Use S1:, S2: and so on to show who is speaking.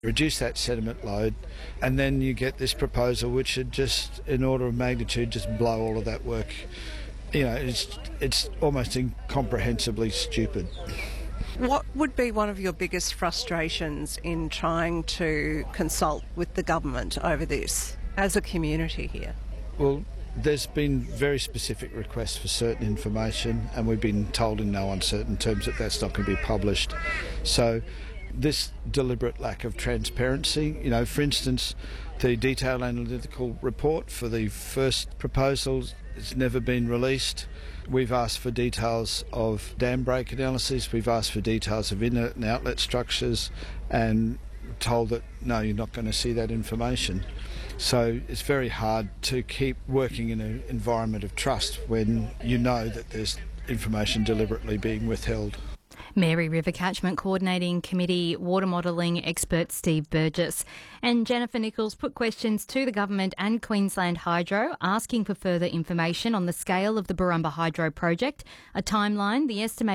S1: reduce that sediment load, and then you get this proposal which would just, in order of magnitude, just blow all of that work. You know, it's almost incomprehensibly stupid.
S2: What would be one of your biggest frustrations in trying to consult with the government over this as a community here?
S1: Well, there's been very specific requests for certain information, and we've been told in no uncertain terms that that's not going to be published. So this deliberate lack of transparency, you know, for instance, the detailed analytical report for the first proposals has never been released. We've asked for details of dam break analysis, we've asked for details of inlet and outlet structures, and told that no, you're not going to see that information. So it's very hard to keep working in an environment of trust when you know that there's information deliberately being withheld.
S3: Mary River Catchment Coordinating Committee water modelling expert Steve Burgess. And Jennifer Nichols put questions to the government and Queensland Hydro asking for further information on the scale of the Burrumba Hydro project, a timeline, the estimated